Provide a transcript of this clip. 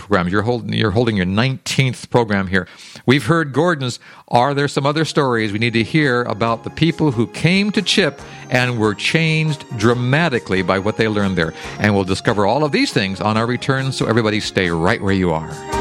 programs. You're holding your 19th program here. We've heard Gordon's. Are there some other stories we need to hear about the people who came to CHIP and were changed dramatically by what they learned there? And we'll discover all of these things on our return, so everybody stay right where you are.